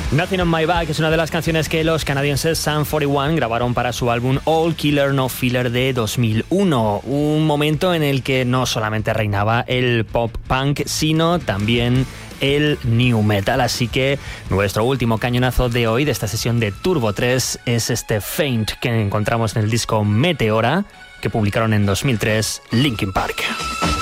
Nothing on My Back es una de las canciones que los canadienses Sum 41 grabaron para su álbum All Killer No Filler de 2001. Un momento en el que no solamente reinaba el pop punk, sino también el new metal. Así que nuestro último cañonazo de hoy, de esta sesión de Turbo 3, es este Faint que encontramos en el disco Meteora, que publicaron en 2003 Linkin Park.